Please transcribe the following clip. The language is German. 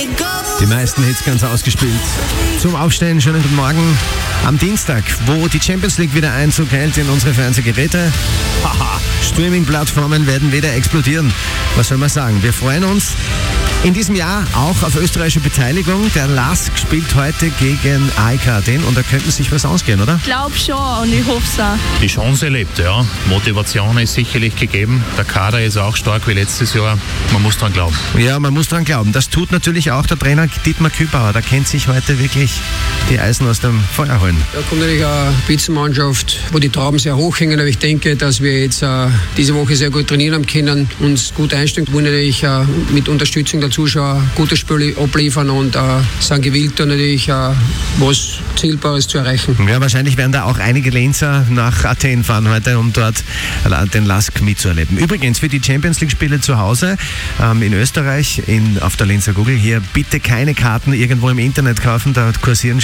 Die meisten Hits ganz ausgespielt. Zum Aufstehen, schönen guten Morgen. Am Dienstag, wo die Champions League wieder Einzug hält in unsere Fernsehgeräte. Haha, Streaming-Plattformen werden wieder explodieren. Was soll man sagen? Wir freuen uns. In diesem Jahr auch auf österreichische Beteiligung. Der LASK spielt heute gegen AEK Athen und da könnte sich was ausgehen, oder? Ich glaube schon und ich hoffe es auch. Die Chance erlebt, ja. Motivation ist sicherlich gegeben. Der Kader ist auch stark wie letztes Jahr. Man muss dran glauben. Ja, man muss dran glauben. Das tut natürlich auch der Trainer Dietmar Kübauer. Der kennt sich heute wirklich die Eisen aus dem Feuer holen. Da kommt natürlich eine Spitzenmannschaft, wo die Trauben sehr hoch hängen. Aber ich denke, dass wir jetzt diese Woche sehr gut trainieren haben können, uns gut einstellen. Wir natürlich mit Unterstützung der Zuschauer gute Spiele abliefern und sind gewillt, da natürlich was Zielbares zu erreichen. Ja, wahrscheinlich werden da auch einige Lenzer nach Athen fahren heute, um dort den LASK mitzuerleben. Übrigens für die Champions League Spiele zu Hause in Österreich auf der Lenzer Google hier bitte keine Karten irgendwo im Internet kaufen, da kursieren